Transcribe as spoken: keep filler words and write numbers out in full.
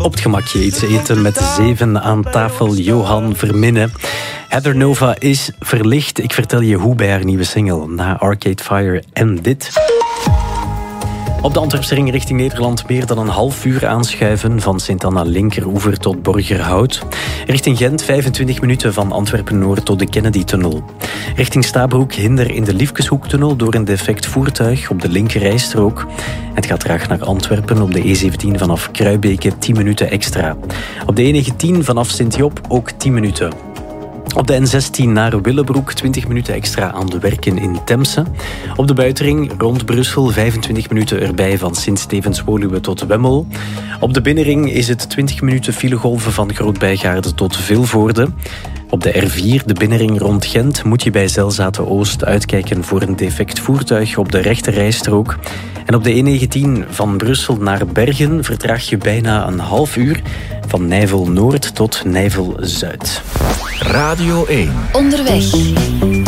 Op het gemakje iets eten met zeven aan tafel. Johan Verminnen. Heather Nova is verlicht. Ik vertel je hoe bij haar nieuwe single. Na Arcade Fire en dit. Op de Antwerpsring richting Nederland meer dan een half uur aanschuiven van Sint-Anna-Linkeroever tot Borgerhout. Richting Gent vijfentwintig minuten van Antwerpen-Noord tot de Kennedy-tunnel. Richting Stabroek hinder in de Liefkeshoektunnel door een defect voertuig op de linkerrijstrook. Het gaat traag naar Antwerpen op de E zeventien vanaf Kruibeke tien minuten extra. Op de E negentien vanaf Sint-Job ook tien minuten. Op de N zestien naar Willebroek twintig minuten extra aan de werken in Temse. Op de buitenring rond Brussel vijfentwintig minuten erbij van Sint-Stevens-Woluwe tot Wemmel. Op de binnenring is het twintig minuten filegolven van Groot-Bijgaarde tot Vilvoorde. Op de R vier, de binnenring rond Gent, moet je bij Zelzaten-Oost uitkijken voor een defect voertuig op de rechterrijstrook. En op de E negentien van Brussel naar Bergen vertraag je bijna een half uur van Nijvel-Noord tot Nijvel-Zuid. Radio één. Onderweg.